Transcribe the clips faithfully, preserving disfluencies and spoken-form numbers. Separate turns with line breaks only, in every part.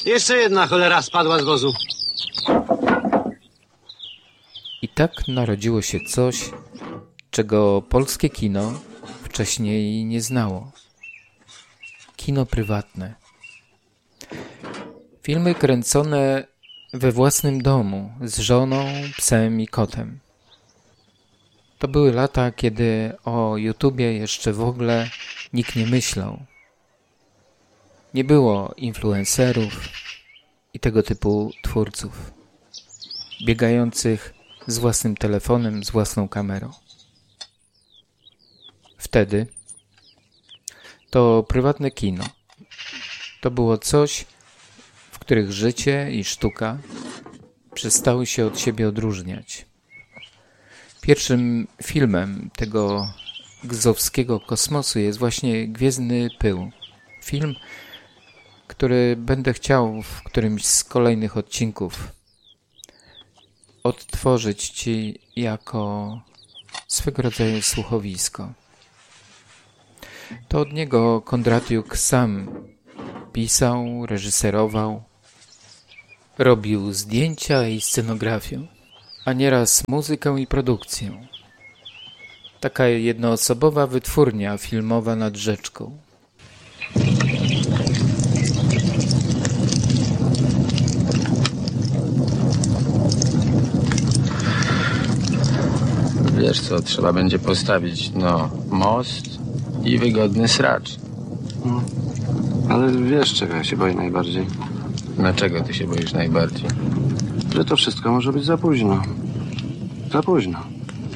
Jeszcze jedna cholera spadła z wozu.
I tak narodziło się coś, czego polskie kino wcześniej nie znało. Kino prywatne. Filmy kręcone we własnym domu, z żoną, psem i kotem. To były lata, kiedy o YouTubie jeszcze w ogóle nikt nie myślał. Nie było influencerów i tego typu twórców, biegających z własnym telefonem, z własną kamerą. Wtedy to prywatne kino. To było coś, w których życie i sztuka przestały się od siebie odróżniać. Pierwszym filmem tego gzowskiego kosmosu jest właśnie Gwiezdny Pył. Film, który będę chciał w którymś z kolejnych odcinków odtworzyć Ci jako swego rodzaju słuchowisko. To od niego Kondratiuk sam pisał, reżyserował, robił zdjęcia i scenografię, a nieraz muzykę i produkcję. Taka jednoosobowa wytwórnia filmowa nad rzeczką.
Wiesz co, trzeba będzie postawić, no, most i wygodny sracz.
No, ale wiesz, czego ja się boję najbardziej?
Dlaczego ty się boisz najbardziej?
Że to wszystko może być za późno. Za późno.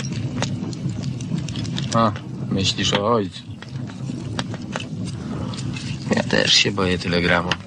A, myślisz o ojcu. Ja też się boję telegramu.